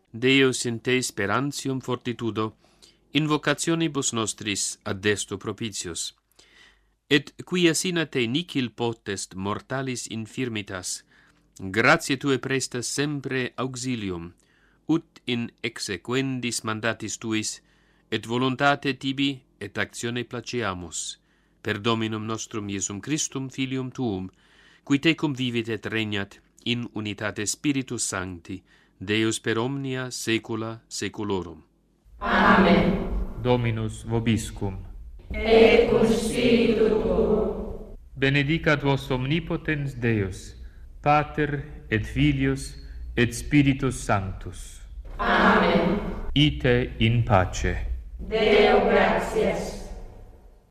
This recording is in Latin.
Deus in te sperantium fortitudo, invocationibus nostris addesto propitius. Et quia sine te nihil potest mortalis infirmitas, gratiae tue prestas sempre auxilium, ut in exequendis mandatis tuis, et voluntate tibi et actione placeamus, per Dominum nostrum Iesum Christum Filium tuum, qui tecum vivit et regnat in unitate Spiritus Sancti, Deus per omnia saecula saeculorum. Amen. Dominus vobiscum. Et cum spiritu tuo. Benedicat vos omnipotens Deus, Pater et Filius et Spiritus Sanctus. Amen. Ite in pace. Deo gratias.